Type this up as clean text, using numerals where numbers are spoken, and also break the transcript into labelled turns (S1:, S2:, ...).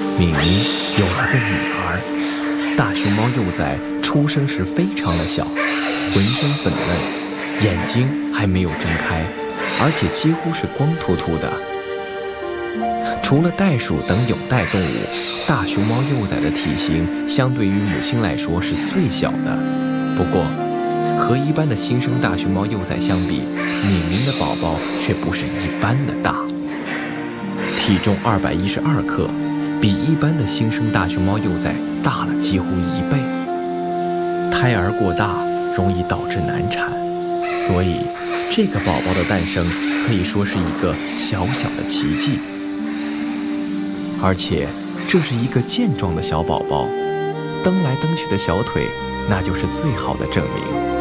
S1: 敏敏有了个女儿。大熊猫幼崽出生时非常的小，浑身粉嫩，眼睛还没有睁开，而且几乎是光秃秃的。除了袋鼠等有袋动物，大熊猫幼崽的体型相对于母亲来说是最小的。不过，和一般的新生大熊猫幼崽相比，敏敏的宝宝却不是一般的大，体重212克，比一般的新生大熊猫幼崽大了几乎1倍。胎儿过大容易导致难产，所以这个宝宝的诞生可以说是一个小小的奇迹。而且这是一个健壮的小宝宝，蹬来蹬去的小腿，那就是最好的证明。